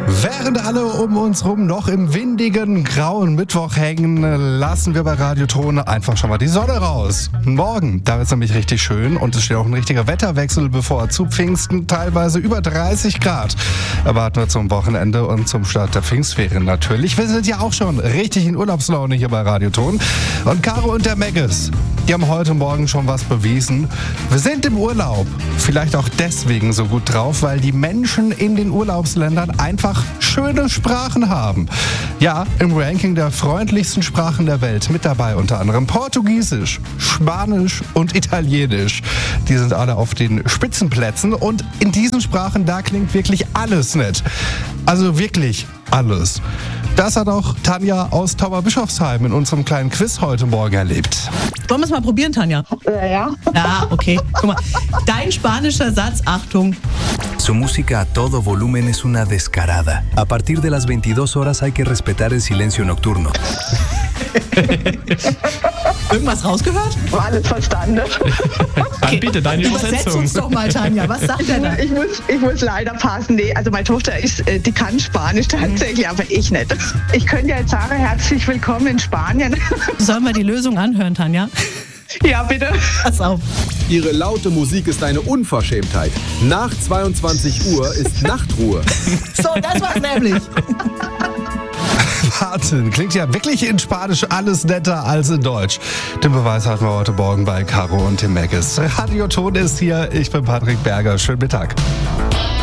Während alle um uns rum noch im windigen, grauen Mittwoch hängen, lassen wir bei Radioton einfach schon mal die Sonne raus. Morgen, da wird es nämlich richtig schön und es steht auch ein richtiger Wetterwechsel bevor. Zu Pfingsten teilweise über 30 Grad erwarten wir zum Wochenende und zum Start der Pfingstferien natürlich. Wir sind ja auch schon richtig in Urlaubslaune hier bei Radioton. Und Caro und der Megges, die haben heute Morgen schon was bewiesen. Wir sind im Urlaub. Vielleicht auch deswegen so gut drauf, weil die Menschen in den Urlaubsländern einfach schöne Sprachen haben. Ja, im Ranking der freundlichsten Sprachen der Welt mit dabei unter anderem Portugiesisch, Spanisch und Italienisch. Die sind alle auf den Spitzenplätzen und in diesen Sprachen, da klingt wirklich alles nett. Also wirklich alles. Das hat auch Tanja aus Tauberbischofsheim in unserem kleinen Quiz heute Morgen erlebt. Wollen wir es mal probieren, Tanja? Ja. Ja, okay. Guck mal, dein spanischer Satz, Achtung. Su música a todo volumen es una descarada. A partir de las 22 horas hay que respetar el silencio nocturno. Irgendwas rausgehört? War alles verstanden. Dann bitte deine Übersetz Übersetzung. uns doch mal, Tanja. Was sagt er da? Ich muss leider passen. Nee, also meine Tochter die kann Spanisch tatsächlich, aber ich nicht. Ich könnte ja jetzt sagen, herzlich willkommen in Spanien. Sollen wir die Lösung anhören, Tanja? Ja, bitte. Pass auf. Ihre laute Musik ist eine Unverschämtheit. Nach 22 Uhr ist Nachtruhe. So, das war's nämlich. Wahnsinn, klingt ja wirklich in Spanisch alles netter als in Deutsch. Den Beweis hatten wir heute Morgen bei Caro und dem Megges. Radioton ist hier, ich bin Patrick Berger. Schönen Mittag.